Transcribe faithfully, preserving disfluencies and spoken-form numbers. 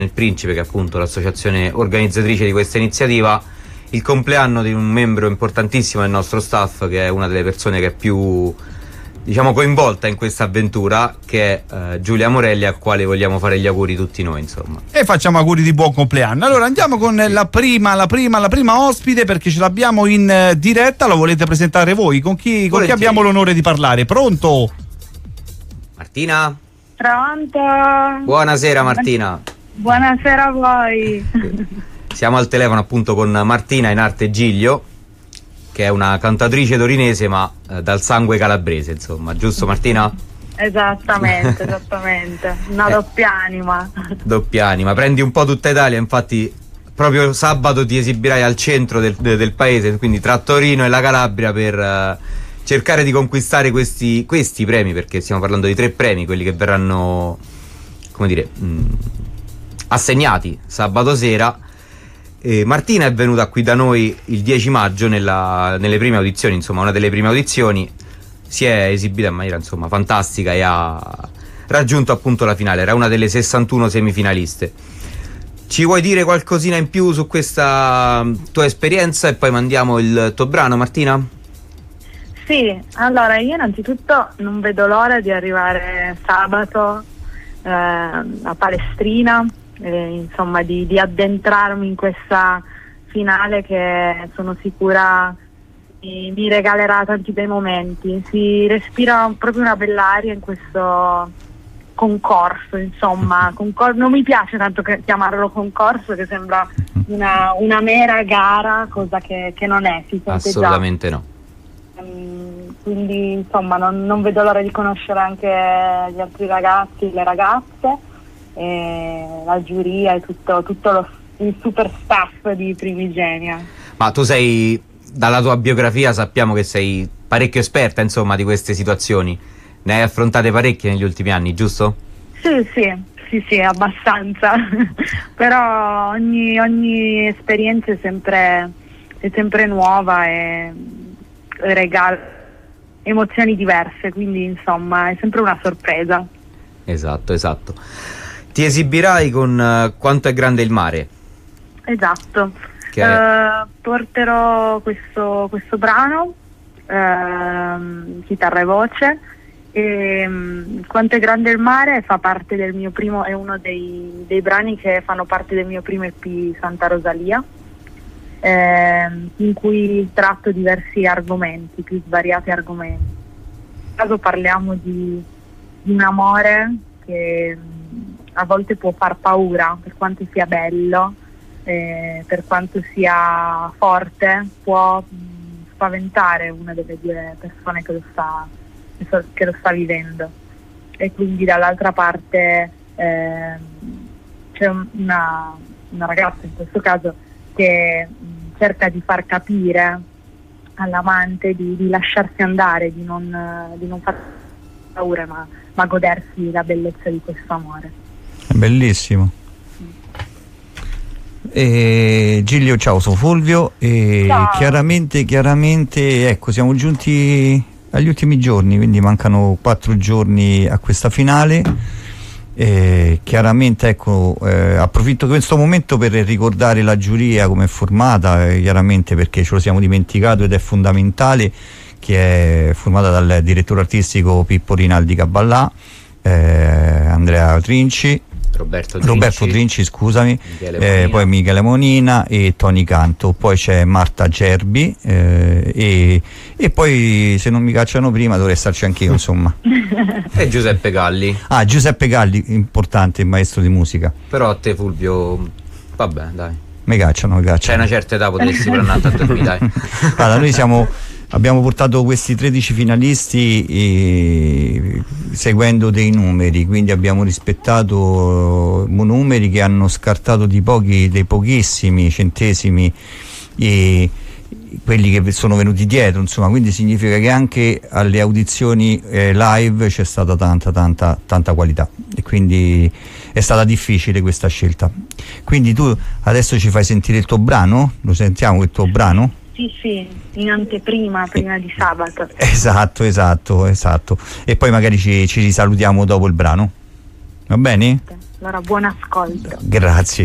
Il Principe, che è appunto l'associazione organizzatrice di questa iniziativa, il compleanno di un membro importantissimo del nostro staff, che è una delle persone che è più, diciamo, coinvolta in questa avventura, che è eh, Giulia Morelli, a quale vogliamo fare gli auguri tutti noi, insomma. E facciamo auguri di buon compleanno. Allora andiamo con la prima, la prima, la prima ospite, perché ce l'abbiamo in eh, diretta. Lo volete presentare voi? Con chi, con chi abbiamo l'onore di parlare? Pronto? Martina? Pronto? Buonasera Martina. Buonasera a voi. Siamo al telefono appunto con Martina, in arte Giglio, che è una cantatrice torinese ma eh, dal sangue calabrese, insomma, giusto Martina? Esattamente, esattamente, una eh, doppia anima. Doppia anima, prendi un po' tutta Italia, infatti proprio sabato ti esibirai al centro del, de, del paese, quindi tra Torino e la Calabria, per uh, cercare di conquistare questi, questi premi, perché stiamo parlando di tre premi, quelli che verranno, come dire, mh, assegnati sabato sera. Eh, Martina è venuta qui da noi il dieci maggio nella, nelle prime audizioni, insomma una delle prime audizioni, si è esibita in maniera insomma fantastica e ha raggiunto appunto la finale, era una delle sessantuno semifinaliste. Ci vuoi dire qualcosina in più su questa tua esperienza e poi mandiamo il tuo brano, Martina? Sì, allora io innanzitutto non vedo l'ora di arrivare sabato eh, a Palestrina, eh, insomma di, di addentrarmi in questa finale che sono sicura mi, mi regalerà tanti bei momenti. Si respira proprio una bella aria in questo concorso, insomma. Concor- non mi piace tanto che chiamarlo concorso, che sembra una, una mera gara, cosa che, che non è, si sente assolutamente già. No. Um, quindi insomma non, non vedo l'ora di conoscere anche gli altri ragazzi e le ragazze, e la giuria e tutto, tutto lo, il super staff di Primigenia. Ma tu sei, dalla tua biografia sappiamo che sei parecchio esperta insomma di queste situazioni, ne hai affrontate parecchie negli ultimi anni, giusto? Sì, sì, sì, sì, abbastanza. Però ogni, ogni esperienza è sempre, è sempre nuova e regala emozioni diverse, quindi insomma è sempre una sorpresa. Esatto, esatto. Ti esibirai con uh, Quanto è grande il mare. Esatto. Che è... uh, porterò questo, questo brano, uh, chitarra e voce, e um, Quanto è grande il mare fa parte del mio primo, è uno dei, dei brani che fanno parte del mio primo E P Santa Rosalia, eh, in cui tratto diversi argomenti, più svariati argomenti. In caso parliamo di, di un amore che mh, a volte può far paura, per quanto sia bello, eh, per quanto sia forte, può mh, spaventare una delle due persone che lo sta che lo sta vivendo. E quindi dall'altra parte eh, c'è una, una ragazza in questo caso che mh, cerca di far capire all'amante di, di lasciarsi andare, di non, di non far paura, ma, ma godersi la bellezza di questo amore. È bellissimo. E Giglio, ciao, sono Fulvio e ciao. chiaramente chiaramente ecco, siamo giunti agli ultimi giorni, quindi mancano quattro giorni a questa finale. E chiaramente ecco, eh, approfitto di questo momento per ricordare la giuria come è formata, eh, chiaramente perché ce lo siamo dimenticato ed è fondamentale, che è formata dal direttore artistico Pippo Rinaldi Caballà, eh, Andrea Trinci, Roberto Trinci, Roberto Trinci scusami, Michele eh, poi Michele Monina e Tony Canto, poi c'è Marta Gerbi, eh, e, e poi se non mi cacciano prima dovrei starci anch'io insomma. E Giuseppe Galli. Ah, Giuseppe Galli, importante, il maestro di musica. Però a te Fulvio, vabbè dai, mi cacciano, mi cacciano. c'è una certa età, potresti prendere tanto a dormire, dai. Allora, noi siamo abbiamo portato questi tredici finalisti eh, seguendo dei numeri, quindi abbiamo rispettato eh, numeri che hanno scartato di pochi, dei pochissimi centesimi eh, quelli che sono venuti dietro, insomma, quindi significa che anche alle audizioni eh, live c'è stata tanta tanta tanta qualità e quindi è stata difficile questa scelta. Quindi tu adesso ci fai sentire il tuo brano? Lo sentiamo il tuo brano? Sì, sì, in anteprima, prima di sabato. Esatto, esatto, esatto. E poi magari ci, ci risalutiamo dopo il brano. Va bene? Allora buon ascolto. Grazie.